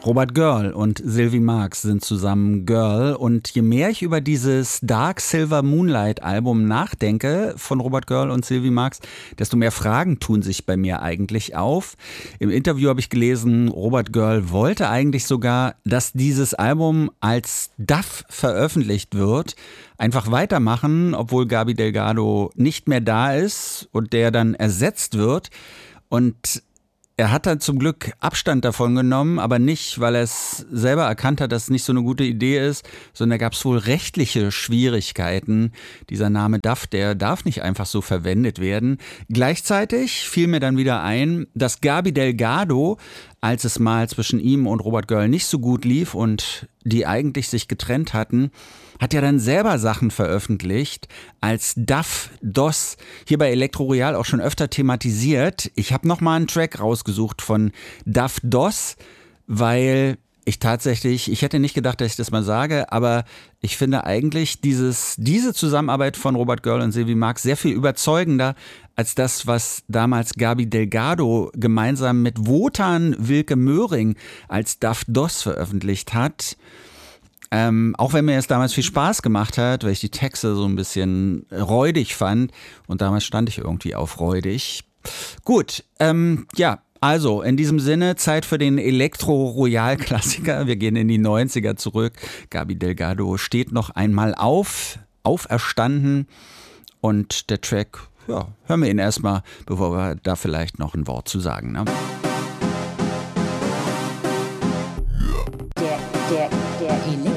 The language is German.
Robert Girl und Sylvie Marx sind zusammen Girl, und je mehr ich über dieses Dark Silver Moonlight Album nachdenke von Robert Girl und Sylvie Marx, desto mehr Fragen tun sich bei mir eigentlich auf. Im Interview habe ich gelesen, Robert Girl wollte eigentlich sogar, dass dieses Album als Duff veröffentlicht wird, einfach weitermachen, obwohl Gaby Delgado nicht mehr da ist und der dann ersetzt wird. Und er hat dann zum Glück Abstand davon genommen, aber nicht, weil er es selber erkannt hat, dass es nicht so eine gute Idee ist, sondern da gab es wohl rechtliche Schwierigkeiten. Dieser Name Duff, der darf nicht einfach so verwendet werden. Gleichzeitig fiel mir dann wieder ein, dass Gaby Delgado, als es mal zwischen ihm und Robert Girl nicht so gut lief und die eigentlich sich getrennt hatten, hat ja dann selber Sachen veröffentlicht als Duff DOS, hier bei Elektro Royal auch schon öfter thematisiert. Ich habe nochmal einen Track rausgesucht von Duff DOS, weil ich hätte nicht gedacht, dass ich das mal sage, aber ich finde eigentlich diese Zusammenarbeit von Robert Girl und Sylvie Marx sehr viel überzeugender als das, was damals Gaby Delgado gemeinsam mit Wotan Wilke Möhring als Duff DOS veröffentlicht hat. Auch wenn mir es damals viel Spaß gemacht hat, weil ich die Texte so ein bisschen räudig fand, und damals stand ich irgendwie auf räudig. Gut, also in diesem Sinne Zeit für den Elektro-Royal-Klassiker. Wir gehen in die 90er zurück. Gaby Delgado steht noch einmal auferstanden, und der Track, ja, hören wir ihn erstmal, bevor wir da vielleicht noch ein Wort zu sagen, ne? Der